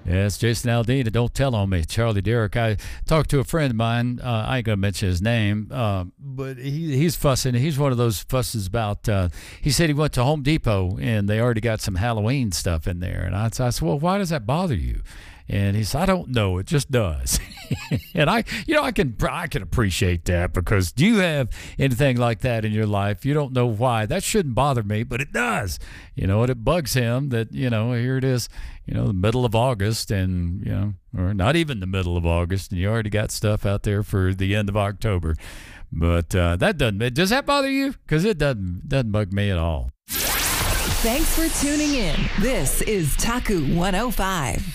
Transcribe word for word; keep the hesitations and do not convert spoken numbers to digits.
Yeah, it's Jason Aldean. And Don't tell on me, Charlie Derrick. I talked to a friend of mine. Uh, I ain't gonna mention his name, uh, but he, he's fussing. He's one of those fusses about. Uh, he said he went to Home Depot and they already got some Halloween stuff in there. And I, I said, well, why does that bother you? And he said, I don't know. It just does. And I, you know, I can, I can appreciate that, because do you have anything like that in your life? You don't know why. That shouldn't bother me, but it does. You know, and it bugs him that, you know, here it is, you know, the middle of August, and, you know, or not even the middle of August, and you already got stuff out there for the end of October. But uh, that doesn't, does that bother you? Because it doesn't, doesn't bug me at all. Thanks for tuning in. This is Taku one oh five.